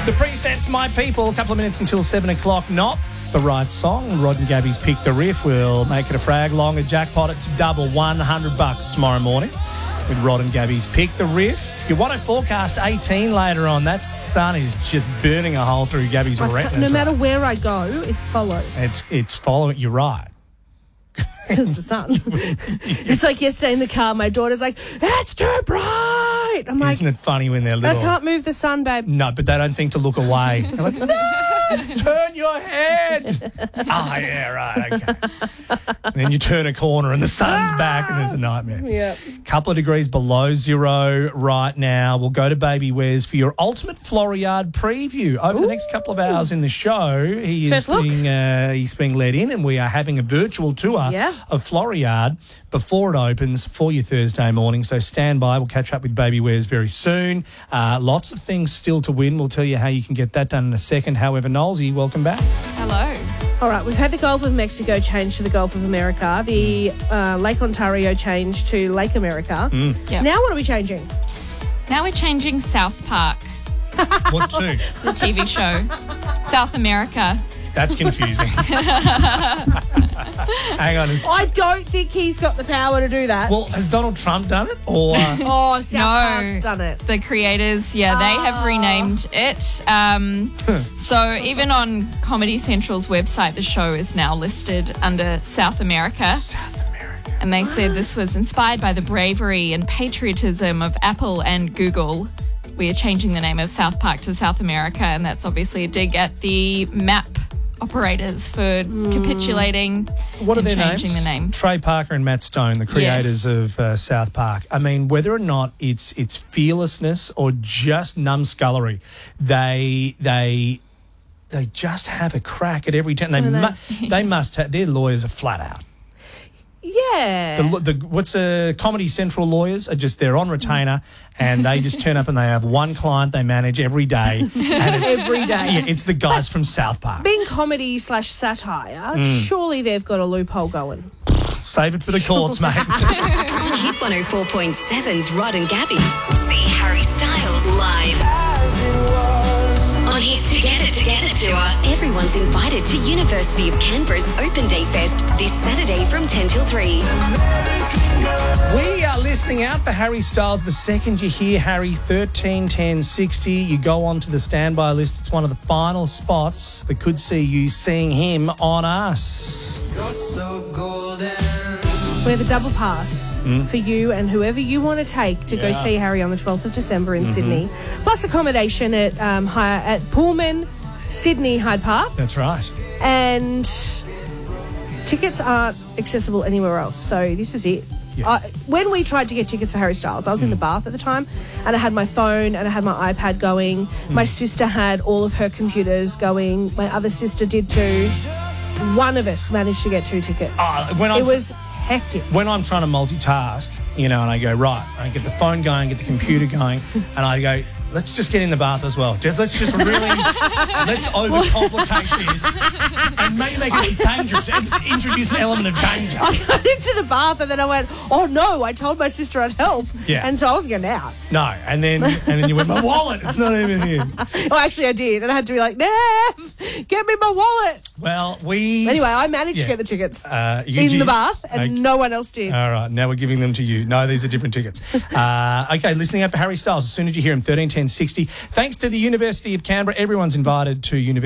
The Presets, My People, a couple of minutes until 7 o'clock. Not the right song. Rod and Gabby's Pick the Riff. We'll make it a frag long. A jackpot, it's double $100 tomorrow morning with Rod and Gabby's Pick the Riff. Your 1 forecast 18 later on. That sun is just burning a hole through Gabby's retinas. No matter where I go, it follows. It's following. You're right. It's the sun. It's like yesterday in the car, my daughter's like, it's too bright. I'm like, isn't it funny when they're little? I can't move the sun, babe. No, but they don't think to look away. They're like, no, turn your head. Oh, yeah, right, okay. And then you turn a corner and the sun's back and there's a nightmare. Yeah. Couple of degrees below zero right now. We'll go to Baby Wes for your ultimate Floriade preview. Over the next couple of hours in the show, he's being led in and we are having a virtual tour of Floriade before it opens for your Thursday morning. So stand by. We'll catch up with Baby Wes very soon. Lots of things still to win. We'll tell you how you can get that done in a second. However, Nolsey, welcome back. Hello. All right, we've had the Gulf of Mexico change to the Gulf of America, the Lake Ontario change to Lake America. Yep. Now what are we changing? Now we're changing South Park, What to? the TV show. South America. That's confusing. Hang on. I don't think he's got the power to do that. Well, has Donald Trump done it? Or oh, South Park's done it. The creators, they have renamed it. So even on Comedy Central's website, the show is now listed under South America. South America. And they said this was inspired by the bravery and patriotism of Apple and Google. We are changing the name of South Park to South America, and that's obviously a dig at the map operators for capitulating. What are their changing names? The name. Trey Parker and Matt Stone, the creators of South Park. I mean, whether or not it's fearlessness or just numbskullery, they just have a crack at every turn. They must have. Their lawyers are flat out. Yeah. What's Comedy Central lawyers are just they're on retainer and they just turn up and they have one client they manage every day. And it's, every day. Yeah, it's the guys from South Park. Being comedy/satire, surely they've got a loophole going. Save it for the courts, mate. Hit 104.7's Rod and Gabby. See Harry Styles live. On his Together tour, everyone's invited to University of Canberra's Open Day Fest this Saturday from 10 till 3. We are listening out for Harry Styles. The second you hear Harry, 131060, you go on to the standby list. It's one of the final spots that could see you seeing him on us. You're so golden. We have a double pass for you and whoever you want to take to go see Harry on the 12th of December in Sydney, plus accommodation at Pullman, Sydney Hyde Park. That's right. And tickets aren't accessible anywhere else, so this is it. Yeah. When we tried to get tickets for Harry Styles, I was in the bath at the time, and I had my phone and I had my iPad going. My sister had all of her computers going. My other sister did too. One of us managed to get 2 tickets. It was hectic. When I'm trying to multitask, and I go, right, I get the phone going, get the computer going, and I go, let's just get in the bath as well. Let's overcomplicate this and make it dangerous. Just introduce an element of danger. I got into the bath and then I went, oh no, I told my sister I'd help. Yeah. And so I wasn't getting out. No, and then you went, my wallet, it's not even here. Well, actually I did. And I had to be like, Nev, get me my wallet. Well, Anyway, I managed to get the tickets in the bath and no one else did. All right, now we're giving them to you. No, these are different tickets. Okay, listening out for Harry Styles. As soon as you hear him, 131060. Thanks to the University of Canberra, everyone's invited to University